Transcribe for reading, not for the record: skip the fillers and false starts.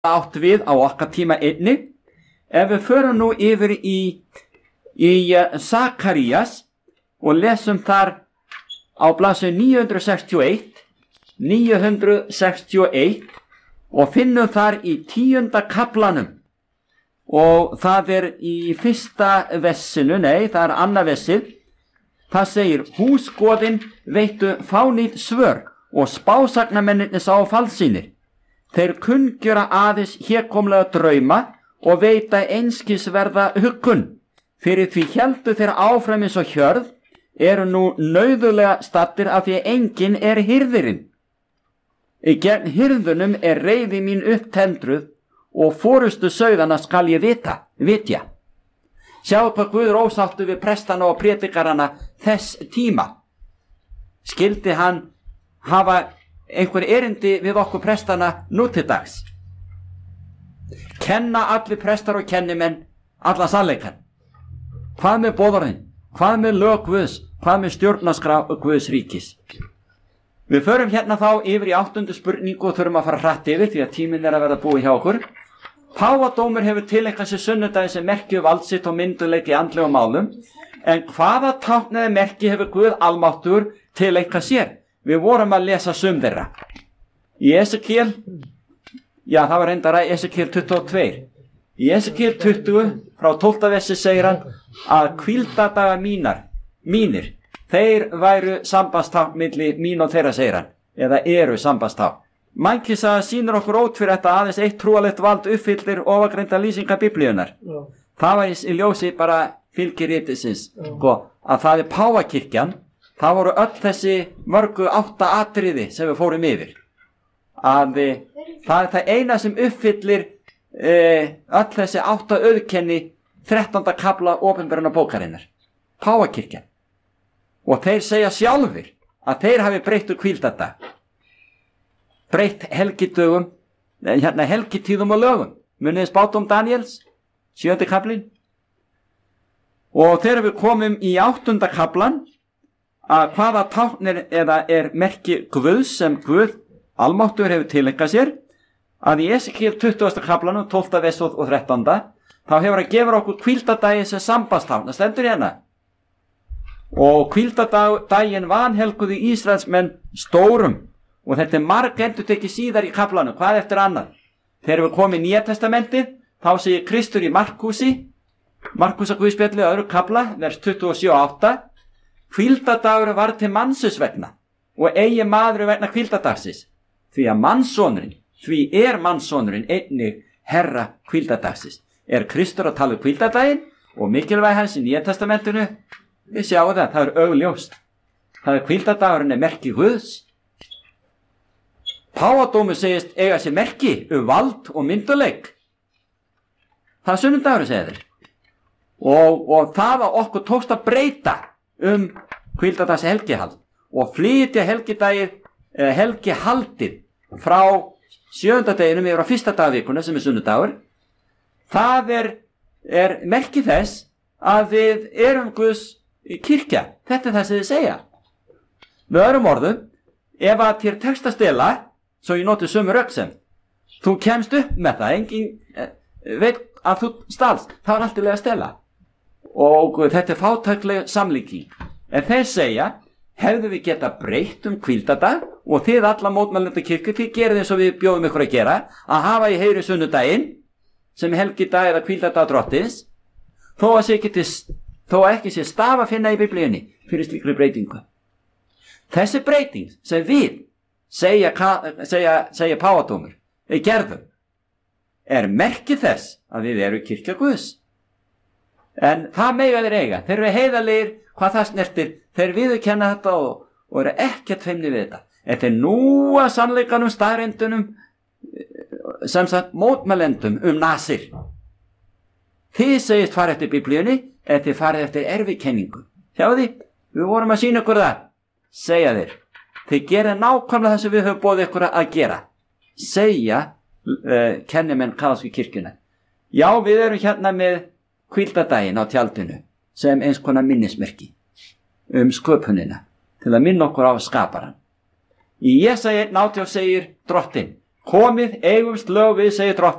átt við á okkar tíma einnig. Ef við förum nú yfir í Sakarías og lesum þar á blaðsíðu 961 og finnum þar í 10. kaflanum, og það í fyrsta versinu, nei, það annað versið. Það segir: húsgoðin veittu fánýt svör og spásagnamennirnir sáu falsýnir. Þeir kunngjöra aðeins hégómlega drauma og veita einskisverða huggun. Fyrir því héldu þeir áfram eins og hjörð, eru nú nauðulega staddir af því enginn hirðirinn. Í gegn hirðunum reiði mín upptendruð og forustu sauðana skal ég vitja. Sjáu hvað Guð ósáttu við prestana og predikarana þess tíma. Skildi hann hafa einhver erindi við okkur prestana nú til dags? Kenna allir prestar og kennimenn alla sannleikann? Hvað með boðorðin? Hvað með lög Guðs? Hvað með stjórnarskrá Guðs ríkis? Við förum hérna þá yfir í 8. spurningu og þurfum að fara hratt yfir því að tíminn að verða búið hjá okkur. Páfadómur hefur tileinkað sér sunnudaginn sem merki vald sitt og myndugleik í andlegum málum, en hvaða tákn eða merki hefur Guð almáttugur tileinkað sér? Við vorum að lesa sum þeirra. Í Esekiel, já, það var reyndar Esekiel 22. Í Esekiel 20 frá 12. versi segir hann að hvíldadaga mínir, þeir væru sambandstákn milli mín og þeirra, segir hann, eða eru sambandstákn. Mænkisa sýnir okkur ótfyrir þetta aðeins eitt trúalegt vald uppfyllir ofangreinda lýsingar Biblíunnar. Það var í ljósi bara fylgiritisins, að það páfakirkjan. Það voru öll þessi mörgu 8 atriði sem við fórum yfir. Að það það eina sem uppfyllir öll þessi 8 auðkenni 13. kafla opinberana bókarinnar. Páfakirkjan. Og þeir segja sjálfir að þeir hafi breytt hvíldadag. Breytt helgidögum, helgitíðum og lögum. Muniði spádóm Daniels, 7. kaflin. Og þegar við komum í 8. kaflan, að hvaða táknir eða merki Guðs sem Guð almáttugur hefur tileinkað sér, að í Esekiel 20. kaflanum, 12. vers og 13. þá hefur að gefa okkur hvíldadagi sem sambandstákn. Það stendur hérna. Og hvíldadaginn vanhelguðu Ísraelsmenn stórum, og þetta margendurtekið síðar í kaflanum, hvað eftir annað. Þegar við komum í Nýja testamentið, þá segir Kristur í Markúsa Guðspjalli öðru kafla, vers 27-8, hvíldadagur var til mannsins vegna og eigi maður vegna hvíldadagsins, því mannssonurinn einnig herra hvíldadagsins. Kristur að tala hvíldadaginn og mikilvægi hans í Nýja testamentinu? Við sjáum það augljóst. Það hvíldadagurinn merki Guðs. Páfadómur segist eiga sér merki vald og mynduleik. Það sunnudagurinn segir þeir. Og það að okkur tókst að breyta hvíldadags helgihald og flytja helgihaldið frá 7. deginum yfir á 1. dagvikuna sem sunnudagur. Það merki þess að við erum Guðs kirkja. Þetta það sem þið segja. Með öðrum orðum, ef að þér tekst að stela, svo ég noti sömu röksem, þú kemst upp með það, enginn veit að þú stalst, það var alltilega að stela. Og þetta fátækleg samlíking. En þeir segja, hefðu við geta breytt hvíldadag og þið alla mótmælenda kirkju, þið gerið eins og við bjóðum ykkur að gera, að hafa í heyri sunnudaginn sem helgidag eða hvíldadag drottins, þó ekki sé staf að finna í Biblíunni fyrir slíkri breytingu. Þessi breyting sem við segja Páfadómur gerðum merki þess að við erum kirkja Guðs. En það mega þeir eiga. Þeir eru heiðarlegir hvað það snertir. Þeir viðurkenna þetta og eru ekkert feimnir við þetta. Þetta nú að sannleikanum staðreyndunum sem sagt mótmælendum nasir. Þið segist fara eftir Biblíunni eða þið farið eftir erfikenningu. Sjáu því, við vorum að sýna ykkur það. Segja þeir. Þið gerir nákvæmlega það sem við höfum boðið ykkur að gera. Segja kennimenn kaþólsku kirkjunnar. Já, við erum hérna með hvíldadaginn á tjaldinu sem eins konar minnismerki sköpunina til að minna okkur á skaparann. Í Jesaja 1:18 segir Drottinn: Komið, eigumst lög við, segir drottinn.